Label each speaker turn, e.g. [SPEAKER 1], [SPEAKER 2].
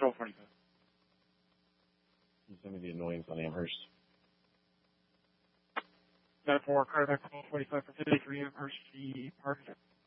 [SPEAKER 1] 1245.
[SPEAKER 2] Can you send me the annoyance on Amherst?
[SPEAKER 1] Got it for Cardiac 1245 for 53 Amherst, the partnership.